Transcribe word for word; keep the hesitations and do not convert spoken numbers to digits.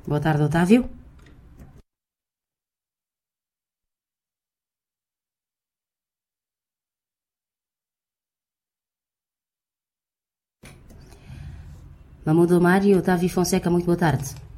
Boa tarde, Otávio. Mahmoud Omar e Otávio Fonseca, muito boa tarde.